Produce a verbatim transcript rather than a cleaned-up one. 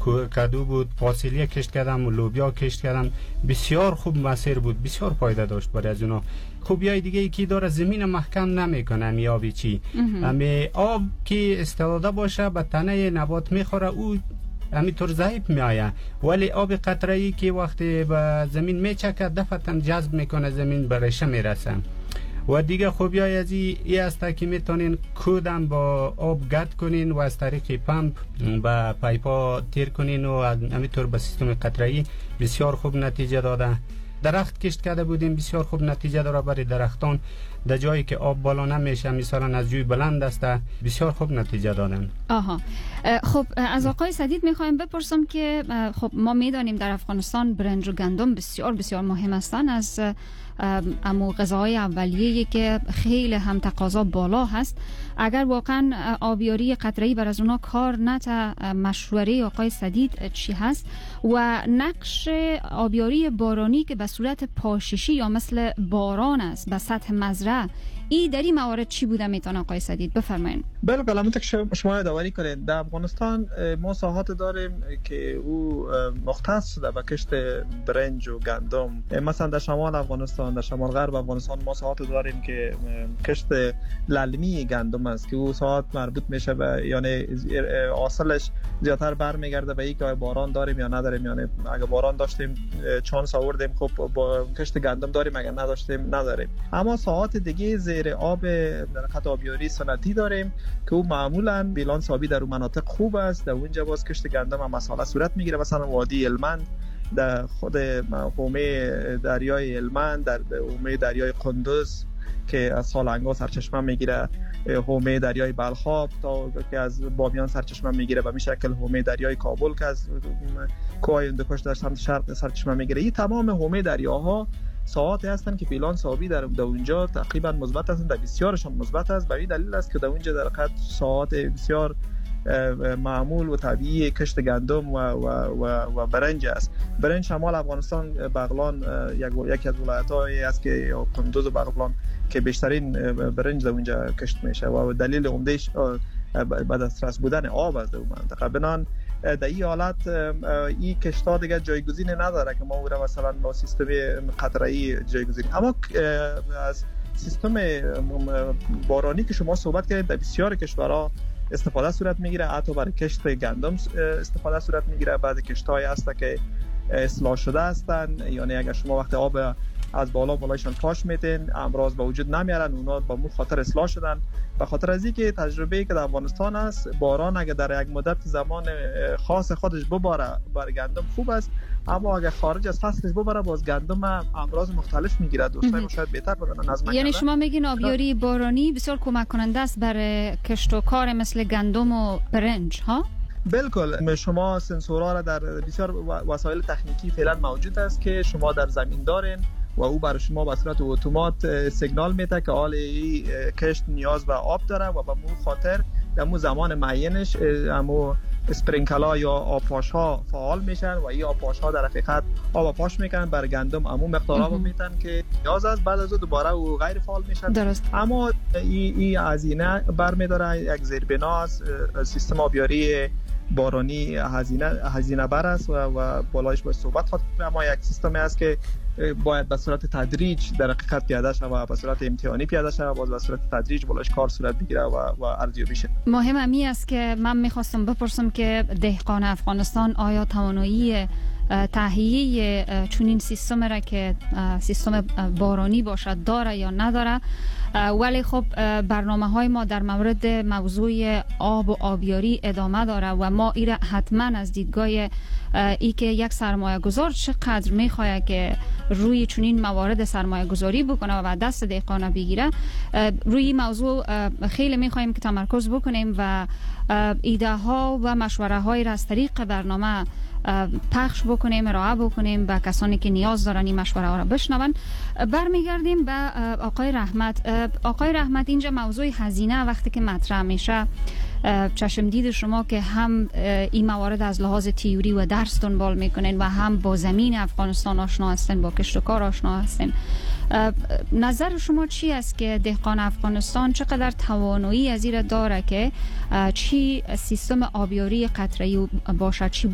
کدو بود، فاصله کشت کردم و لوبیا کشت کردم. بسیار خوب مسیر بود، بسیار فایده داشت برای از اونا. خوبیای دیگه ای که داره زمین محکم نمیکنه امی آبی چی امی آب که استفاده باشه به تنه نبات میخوره او همینطور ضعیف میآید، ولی آب قطره‌ای که وقتی به زمین میچکه دفعتا جذب میکنه زمین به ریشه میرسه. و دیگه خوبیای از ای است که میتونین کودم با آب گرد کنین و از طریق پمپ به پایپا تیر کنین و همینطور به سیستم قطره‌ای بسیار خوب نتیجه داده. درخت کشت کرده بودیم، بسیار خوب نتیجه داره برای درختان در جایی که آب بالا نمیشه، مثلا از جوی بلند است، بسیار خوب نتیجه دادن. آها. خب از آقای سدید میخوایم بپرسم که خب ما میدانیم در افغانستان برنج و گندم بسیار بسیار مهم هستند، از امو غذاهای اولیه‌ای که خیلی هم تقاضا بالا هست. اگر واقعا آبیاری قطره‌ای بر از اونا کار نته، مشوره آقای سدید چی هست و نقش آبیاری بارانی که به صورت پاششی یا مثل باران است به سطح مزرعه، ای در این موارد چی بوده میتونه آقای سدید بفرمایید؟ بله، همونطور که شما یادآوری کردید در افغانستان ما ساحات داریم که او مختص شده به کشت برنج و گندم. مثلا در شمال افغانستان، در شمال غرب افغانستان ما ساحات داریم که کشت للمی گندم است که او ساحات مربوط میشه به، یعنی حاصلش زیاتر برمیگرده به اینکه باران داریم یا نداریم. یعنی اگه باران داشتیم چانس آوردیم، خب با کشت گندم داریم، اگه نداشتیم نداریم. اما ساحات دیگه زیر آب در خط آبیاری سنتی داریم که او معمولا بیلانس آبی در اون مناطق خوب است. در اونجا باز کشت گندم هم مسئله صورت میگیره. مثلا وادی هلمند، در خود حومه دریای هلمند، در حومه دریای قندوز که از سالنگا سرچشمه میگیره، حومه دریای بلخاب تا که از بامیان سرچشمه میگیره، به این شکل حومه دریای کابل که از کوه هندوکش در سمت شرق سرچشمه میگیره. این تمام حومه دریاها ساعاتی هستند که بیلانس آبی در اونجا تقریبا مثبت هستند، در بسیارشان مثبت است. برای دلیل است که در اونجا در حقیقت ساعات بسیار معمول و طبیعی کشت گندم و و و, و برنج است. برنج شمال افغانستان، بغلان یکی از ولایت‌هایی است که قندوز و بغلان که بیشترین برنج در اونجا کشت میشه و دلیل عمده‌اش به دسترس بودن آب است در اون منطقه. بنان در این حالت این کشت‌ها دیگه جایگزین نداره که ما او را مثلا با سیستم قطره‌ای جایگزین. اما از سیستم بارانی که شما صحبت کردید در بسیار کشورها استفاده صورت میگیره، حتی برای کشت گندم استفاده صورت میگیره. بعضی کشت‌های هست که اصلاح شده هستن، یعنی اگر شما وقت آب از بالا بالایشان پاش میتین امراض به وجود نمیارن، اونا با مو خاطر اصلاح شدن. به خاطر از اینکه تجربه‌ای که در افغانستان است، باران اگر در یک مدت زمان خاص خودش بباره برای گندم خوب است، اما اگر خارج از فصلش بباره باز گندم امراض مختلف میگیره. دوستان شاید بهتر بدونن از من. یعنی شما میگین آبیاری بارانی بسیار کمک کننده است برای کشت و کار مثل گندم و برنج ها؟ بالکل. شما سنسورها را در بسیار وسایل تکنیکی فعلا موجود است که شما در زمین دارین و او برای شما به صورت اتومات سیگنال میده که حال این کشت نیاز به آب داره و به مو خاطر در مو زمان معینش امو اسپرینکلا یا آبپاش ها فعال میشن و این آبپاش ها در حقیقت آب پاش میکنن بر گندم، امو مقدار آب میتن که نیاز است. بعد از اون دوباره او غیر فعال میشن. درست. اما این این هزینه برمیداره یک زیربنا است. سیستم آبیاری بارانی هزینه هزینه بر است و, و بالایش باید صحبت خواهد. اما یک سیستمی است که باید به صورت تدریج در حقیقت پیاده شود و به صورت امتحانی پیاده شود، باز به صورت تدریج بالایش کار صورت بگیره و و ارزیابی شه. مهم امی است که من میخواستم بپرسم که دهقان افغانستان آیا توانایی تهیه چنین سیستم را که سیستم بارانی باشد داره یا نداره؟ ولی خب برنامه های ما در مورد موضوع آب و آبیاری ادامه داره و ما ایره حتما از دیدگاه ای که یک سرمایه گذار چقدر میخواد که روی چنین موارد سرمایه گذاری بکنه و دست دهقان بگیره، روی موضوع خیلی میخوایم که تمرکز بکنیم و ایده ها و مشوره های را از طریق برنامه پخش بکنیم، ارائه بکنیم به کسانی که نیاز دارن این مشوره ها را بشنون. برمیگردیم به آقای رحمت. آقای رحمت، اینجا موضوع هزینه وقتی که مطرح میشه، چشم دید شما که هم این موارد از لحاظ تئوری و درس دنبال میکنین و هم با زمین افغانستان آشنا هستین، با کشت و کار آشنا هستین، نظر شما چی است که دهقان افغانستان چقدر توانایی از این داره که چی سیستم آبیاری قطره‌ای باشد، چی